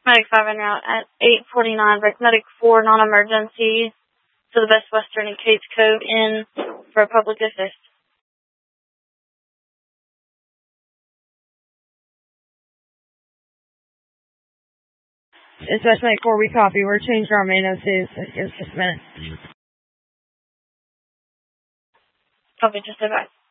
Medic 5 en route at 849. Break Medic 4 non-emergency to the Best Western and Cates Cove in for public assist. It's Best Medic 4, we copy. We're changing our main OCs. Give us just a minute. Copy, just stay back.